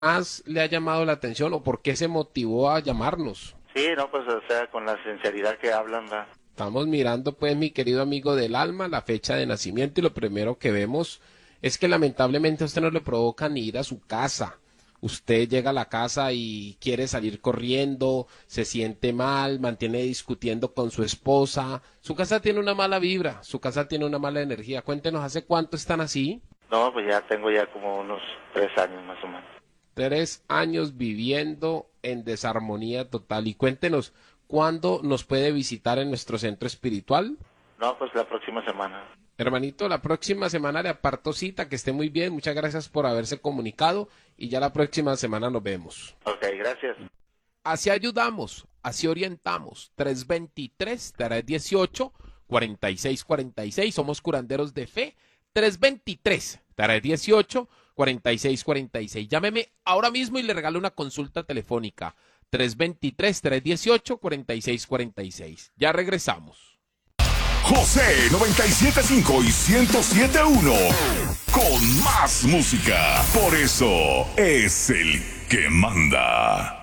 más le ha llamado la atención o por qué se motivó a llamarnos? Sí, no, pues, o sea, con la sinceridad que hablan, ¿verdad? Estamos mirando, pues, mi querido amigo del alma, la fecha de nacimiento y lo primero que vemos es que lamentablemente a usted no le provoca ni ir a su casa. Usted llega a la casa y quiere salir corriendo, se siente mal, mantiene discutiendo con su esposa. Su casa tiene una mala vibra, su casa tiene una mala energía. Cuéntenos, ¿hace cuánto están así? No, pues ya tengo ya como unos 3 años más o menos. 3 años viviendo en desarmonía total. Y cuéntenos, ¿cuándo nos puede visitar en nuestro centro espiritual? No, pues la próxima semana. Hermanito, la próxima semana le aparto cita, que esté muy bien. Muchas gracias por haberse comunicado y ya la próxima semana nos vemos. Ok, gracias. Así ayudamos, así orientamos. 323-318-4646. Somos curanderos de fe. 323-318-4646. Llámeme ahora mismo y le regalo una consulta telefónica. 323-318-4646. Ya regresamos. José 97.5 y 107.1 con más música. Por eso es el que manda.